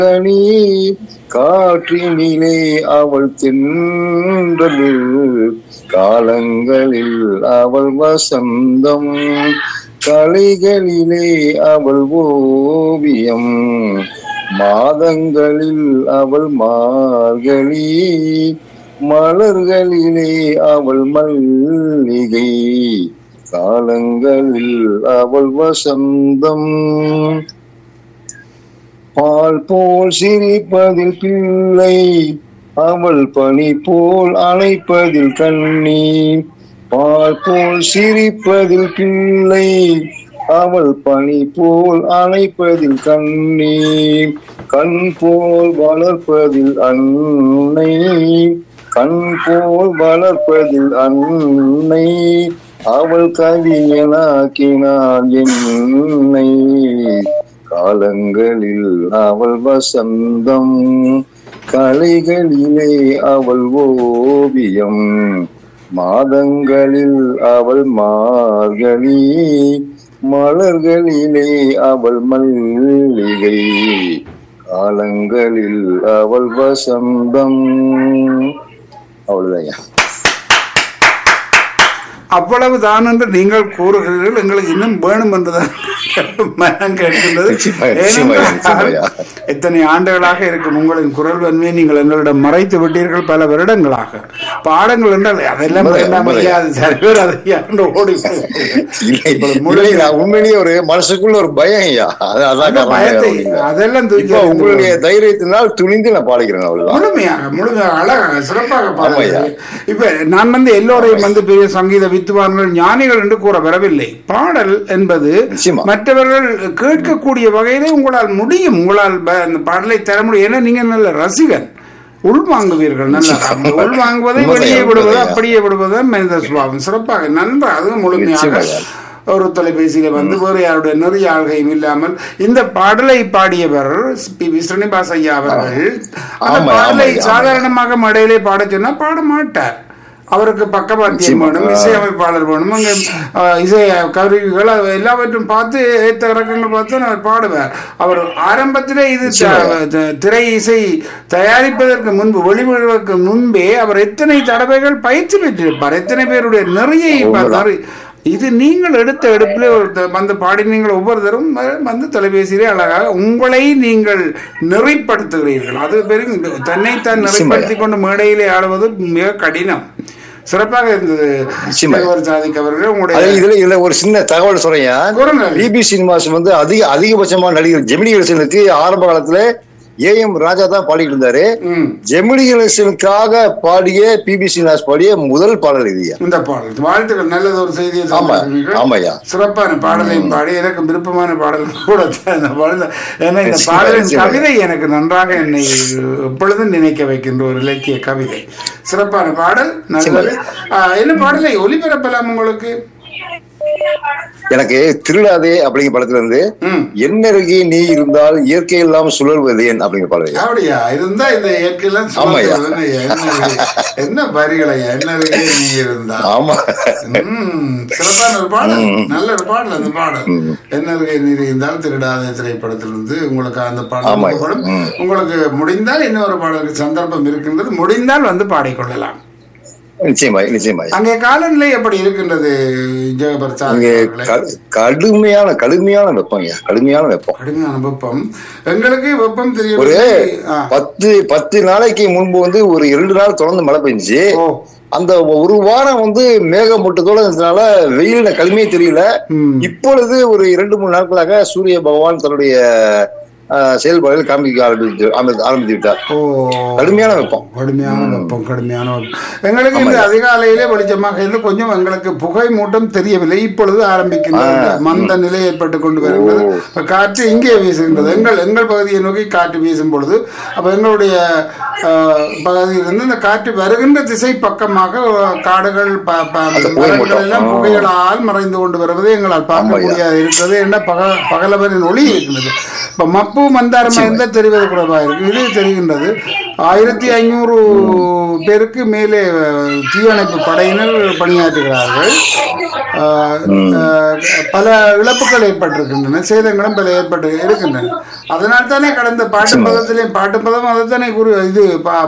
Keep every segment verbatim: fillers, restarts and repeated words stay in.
கனி காற்றினிலே அவள் தென்றலில், காலங்களில் அவள் வசந்தம், கலைகளிலே அவள் ஓவியம், மாதங்களில் அவள் மார்கழி, மலர்களிலே அவள் மல்லிகை, காலங்களில் அவள் வசந்தம். பால் போல் சிரிப்பதில் பிள்ளை, அவள் பனி போல் அணைப்பதில் கண்ணி. பால் போல் சிரிப்பதில் பிள்ளை, அவள் பனி போல் அணைப்பதில் கண்ணி. கண் போல் வளர்ப்பதில் அன்னை, கண் போல் வளர்ப்பதில் அன்னை, அவள் கவியனாக்கினாள் என்னை, காலங்களில் அவள் வசந்தம், கலைகளிலே அவள் ஓவியம், மாதங்களில் அவள் மார்கழி, மலர்களிலே அவள் மல்லிகை, காலங்களில் அவள் வசந்தம். அவ்வளவுதான். அவ்வளவு தான் என்று நீங்கள் கூறுகிறீர்கள். எங்களுக்கு இன்னும் வேணும் என்றுதான் மனம் கேட்கின்றது. எத்தனை ஆண்டுகளாக இருக்கும் உங்களின் குரல் வன்மையை நீங்கள் எங்களிடம் மறைத்து விட்டீர்கள் பல வருடங்களாக. பாடங்கள் என்றால் அதெல்லாம் ஓடி உண்மையிலேயே ஒரு மனசுக்குள்ள ஒரு பயம் ஐயா, பயத்தை அதெல்லாம் தூக்கி உங்களுடைய தைரியத்தினால் துணிந்து நான் பாடுகிறேன். முழுமையாக முழுமையாக அழகாக சிறப்பாக பாடுகிறேன். இப்ப நான் வந்து எல்லோரையும் வந்து பெரிய சங்கீத வித்துவான்கள் ஞானிகள் என்று கூற வரவில்லை. பாடல் என்பது மற்றவர்கள் கேட்கக்கூடிய வகையிலே உங்களால் முடியும், உங்களால் அந்த பாடலை தர முடியும். ஏன்னா நீங்க நல்ல ரசிகன், உள்வாங்குவீர்கள். நல்லா உள்வாங்குவதை வெளியே விடுவது அப்படியே விடுவதுதான் மனித சுபாவம். சிறப்பாக நன்றாக அது முழுமையாக ஒரு தொலைபேசியில வந்து வேறு யாருடைய நிறைய ஆள்கையும் இல்லாமல் இந்த பாடலை பாடியவர் பி வி ஸ்ரீனிவாஸ் ஐயா அவர்கள். அந்த பாடலை சாதாரணமாக மடையிலே பாட சொன்னா பாட மாட்டார். அவருக்கு பக்கவாத்தியம் வேணும், இசையமைப்பாளர் வேணும், அங்கே இசை கருவிகள் எல்லாவற்றும் பார்த்து ஏற்ற இறக்கங்கள் பார்த்து அவர் பாடுவார். அவர் ஆரம்பத்திலே இது திரை இசை தயாரிப்பதற்கு முன்பு வெளிவிடுவதற்கு முன்பே அவர் எத்தனை தடவைகள் பயிற்சி பெற்றிருப்பார், எத்தனை பேருடைய நிறைய. இது நீங்கள் எடுத்த எடுப்பிலே ஒரு வந்து பாடினீங்கள். ஒவ்வொருத்தரும் வந்து தொலைபேசியிலே அழகாக உங்களை நீங்கள் நெறிப்படுத்துகிறீர்கள். அது பெரும் தன்னைத்தான் நெறிப்படுத்தி கொண்டு மேடையிலே ஆடுவது மிக கடினம். சிறப்பாக இருந்தது சாதிக் அவர்கள். உங்களுடைய இதுல ஒரு சின்ன தகவல் சொல்றேன். பிபி சீனிவாஸ் வந்து அதிக அதிகபட்சமான நடிகர் ஜெமினி கணேசனுக்கு ஆரம்ப காலத்துல ஏ எம் ராஜா தான் பாடிட்டு இருந்தாரு. ஜெமினி கணேசனுக்காக பாடிய பிபி சீனிவாஸ் பாடிய முதல் பாடல் இது. இந்த பாடல் வாழ்த்துக்கள், நல்லது ஒரு செய்தியை. ஆமாய்யா, சிறப்பான பாடலையும் பாடி எனக்கு விருப்பமான பாடல் கூட இந்த பாடல். ஏன்னா இந்த பாடலின் கவிதை எனக்கு நன்றாக என்னை எப்பொழுதும் நினைக்க வைக்கின்ற ஒரு இலக்கிய கவிதை. சிறப்பான பாடல், நல்லது. என்ன பாடலை ஒளிபரப்பலாம் உங்களுக்கு? எனக்கு திருடாதே அப்படிங்கிற படத்துல இருந்து என்னருகே நீ இருந்தால் இயற்கை எல்லாம் சுழல்வது அப்படிங்கிற பாடல். அப்படியா இருந்தா இந்த இயற்கை எல்லாம் என்ன வரிகளை என்னருகே நீ இருந்தா. ஆமா, சிறப்பான ஒரு பாடல், நல்ல ஒரு பாடல். அந்த பாடல் என்னருகே நீ இருந்தால் திருடாதே திரைப்படத்திலிருந்து உங்களுக்கு அந்த பாடல். உங்களுக்கு முடிந்தால் இன்னொரு பாடலுக்கு சந்தர்ப்பம் இருக்கின்றது, முடிந்தால் வந்து பாடிக்கொள்ளலாம். நிச்சயமாய் நிச்சயமாய். அங்கே காலநிலை எப்படி இருக்கின்றது? கடுமையான கடுமையான வெப்பம், கடுமையான வெப்பம், கடுமையான வெப்பம். எங்களுக்கு வெப்பம் தெரியும். ஒரு பத்து பத்து நாளைக்கு முன்பு வந்து ஒரு இரண்டு நாள் தொடர்ந்து மழை பெஞ்சுச்சு. அந்த ஒரு வாரம் வந்து மேகமூட்டத்தோட இருந்ததுனால வெயில கடுமையே தெரியல. இப்பொழுது ஒரு இரண்டு மூணு நாட்களாக சூரிய பகவான் தன்னுடைய செயல்பாடுகள் காமிக்க ஆரம்பித்து ஆரம்பித்து விட்டார். கடுமையான வெப்பம், கடுமையான வெப்பம், கடுமையான வெப்பம். எங்களுக்கு இந்த அதிகாலையிலே வெளிச்சமாக இருந்து கொஞ்சம் எங்களுக்கு புகை மூட்டம் தெரியவில்லை. இப்பொழுது ஆரம்பிக்கின்றது, மந்த நிலை ஏற்பட்டு கொண்டு வருகிறது. காற்று இங்கே வீசுகின்றது. எங்கள் எங்கள் பகுதியை நோக்கி காற்று வீசும் பொழுது அப்ப எங்களுடைய பகுதியிலிருந்து இந்த காற்று வருகின்ற திசை பக்கமாக காடுகள் எல்லாம் புகைகளால் மறைந்து கொண்டு வருவதை எங்களால் பார்க்க முடியாது இருக்கிறது. என்ன பகல் பகலவரின் ஒளி இருக்கின்றது. இப்ப மப்பு மந்தாரமா இருந்தா தெரிவது கூடவா இருக்கு, இது தெரிகின்றது. ஆயிரத்தி ஐநூறு பேருக்கு மேலே தீயணைப்பு படையினர் பணியாற்றுகிறார்கள். பல இழப்புகள் ஏற்பட்டிருக்கின்றன, சேதங்களும் பல ஏற்பட்டு இருக்கின்றன. அதனால் தானே கடந்த பாட்டு பதத்திலே பாட்டு பதம் அதைத்தானே கூறு இது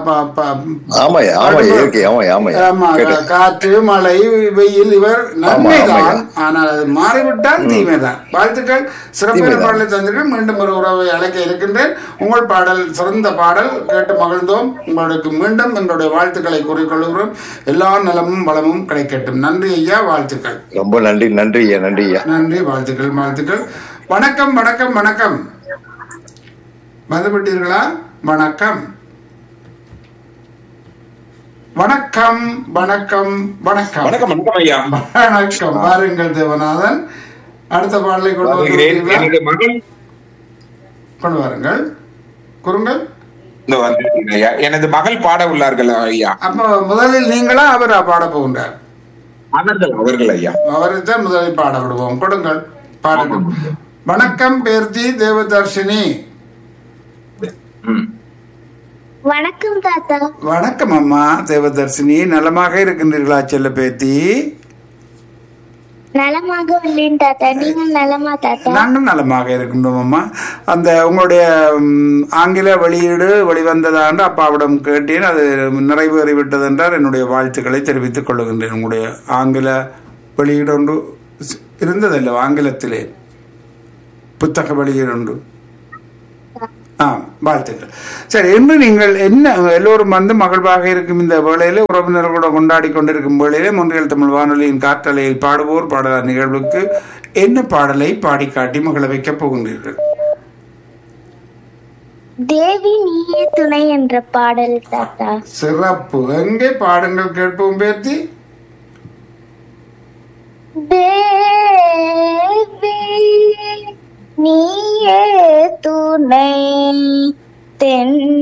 காற்று மழை வெயில் இவர் நன்மைதான், ஆனால் அது மாறிவிட்டால் தீமைதான். வாழ்த்துக்கள், சிறப்பான பாடலை தந்திருக்கேன். மீண்டும் ஒரு உறவை அழைக்க இருக்கின்றேன். உங்கள் பாடல் சிறந்த பாடல் கேட்டு மகிழ்ந்தோம். உங்களுக்கு மீண்டும் எங்களுடைய வாழ்த்துக்களை கூறிக்கொள்கிறோம். எல்லா நலமும் வளமும் கிடைக்கட்டும். நன்றி ஐயா, வாழ்த்துக்கள். ரொம்ப நன்றி. நன்றி ஐயா, நன்றி ஐயா, நன்றி, வாழ்த்துக்கள், வாழ்த்துக்கள். வணக்கம் வணக்கம் வணக்கம். வந்துவிட்டீர்களா? வணக்கம் வணக்கம் வணக்கம் வணக்கம் வணக்கம் வணக்கம் ஐயா. வணக்கம். வாருங்கள் தேவநாதன், அடுத்த பாடலை கொண்டு வருகிறீர்கள். கொண்டு வாருங்கள், குறுங்கள். எனது மகள் பாட உள்ளார்கள் ஐயா. அப்ப முதலில் நீங்களா அவரா பாட போகின்றார்? அவர்கள் அவர்கள் ஐயா. அவரைத்தான் முதலில் பாட விடுவோம். கொடுங்கள், பாடட்டும். வணக்கம் பேர்த்தி தேவதர்ஷினி. வணக்கம் தாத்தா. வணக்கம் அம்மா தேவதர்ஷினி. நலமாக இருக்கின்றீர்களா செல்ல பேத்தி? நலமாக உள்ளேன் தாத்தா. நீங்கள் நலமா தாத்தா? நாங்கள் நலமாக இருக்கின்றோம் அம்மா. அந்த உங்களுடைய ஆங்கில வெளியீடு வெளிவந்ததாண்டு அப்பாவிடம் கேட்டேன். அது நிறைவேறிவிட்டது என்றால் என்னுடைய வாழ்த்துக்களை தெரிவித்துக் கொள்ளுகின்றேன். உங்களுடைய ஆங்கில வெளியீடு ஒன்று இருந்ததல்ல, ஆங்கிலத்திலே புத்தக வெளியீடு ஒன்று. ஆ, வாழ்த்துக்கள். சரி, இன்று நீங்கள் என்ன எல்லோரும் வந்து மகிழ்வாக இருக்கும் இந்த வேளையிலே, உறவினர்களோட கொண்டாடி கொண்டிருக்கும் வேளையிலே மொன்றியல் தமிழ் வானொலியின் காற்றலையில் பாடுவோர் பாடலார் நிகழ்வுக்கு என்ன பாடலை பாடி காட்டி மகிழ வைக்கப் போகின்றீர்கள்? தேவி நீயே துணை என்ற பாடல் தாத்தா. சிறப்பு. எங்கே பாடுங்கள், கேட்போம் பேத்தி. தேவி நீயே துணை தென்